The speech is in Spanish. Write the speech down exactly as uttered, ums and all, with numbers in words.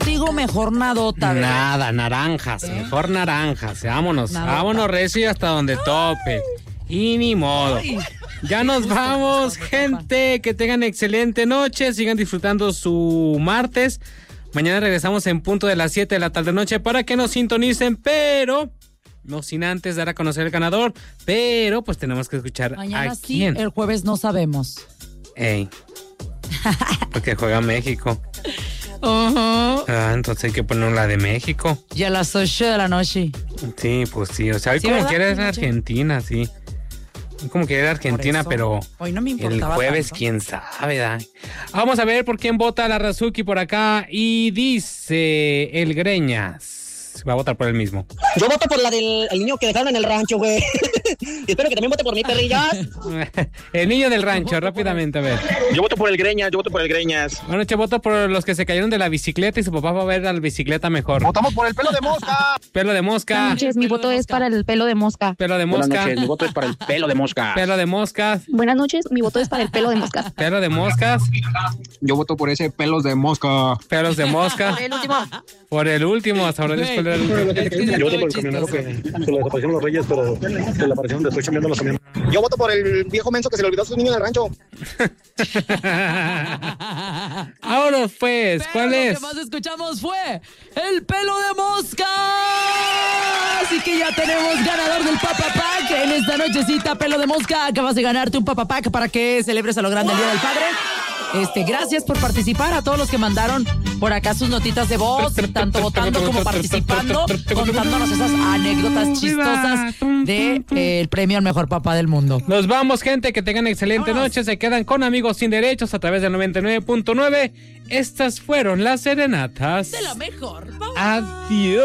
contigo, mejor nadota. ¿Verdad? Nada, naranjas, ¿Eh? mejor naranjas. Vámonos, nadota. vámonos recio hasta donde tope. Y ni modo. Ay. Ya nos vamos, gente. Que tengan excelente noche. Sigan disfrutando su martes. Mañana regresamos en punto de las siete de la tarde noche para que nos sintonicen, pero no sin antes dar a conocer el ganador. Pero pues tenemos que escuchar mañana a sí, quién. El jueves no sabemos. Ey. Porque juega México. Uh-huh. Ah, entonces hay que poner la de México. Y a las ocho de la noche. Sí, pues sí. O sea, hoy ¿Sí, como verdad? quiera es Argentina, sí. Como que era Argentina, pero hoy no me el jueves, tanto. quién sabe, ¿da? Vamos a ver por quién vota la Razuki por acá. Y dice el Greñas. Va a votar por él mismo. Yo voto por la del el niño que dejaron en el rancho, güey. Y espero que también vote por mi perrillas. El niño del rancho, rápidamente, a ver. Yo voto por el Greñas, yo voto por el Greñas. Bueno, yo voto por los que se cayeron de la bicicleta y su papá va a ver la bicicleta mejor. Votamos por el pelo de mosca. Pelo de mosca. Buenas noches, mi voto es para el pelo de mosca. Pelo de mosca. Buenas noches, mi voto es para el pelo de mosca. Pelo de moscas. Buenas noches, mi voto es para el pelo de mosca. Pelo de moscas. Yo voto por ese pelos de mosca. Pelos de mosca. Por el último. Por el último, hasta ahora después del último. Yo voto por el camionero que se le desaparecieron los reyes, pero se le aparecieron después cambiando los camiones. Yo voto por el viejo menso que se le olvidó a su niño en el rancho. Ahora pues, ¿cuál Pero es? Lo que más escuchamos fue el pelo de mosca. Así que ya tenemos ganador del Papa Pack en esta nochecita, pelo de mosca. Acabas de ganarte un Papa Pack para que celebres a lo grande el Día del Padre. Este, gracias por participar a todos los que mandaron por acá sus notitas de voz, tanto votando como participando, contándonos esas anécdotas chistosas de eh, el premio al mejor papá del mundo. Nos vamos, gente, que tengan excelente Vámonos. noche. Se quedan con Amigos Sin Derechos a través del noventa y nueve punto nueve. Estas fueron las serenatas. De lo mejor. Bye. Adiós.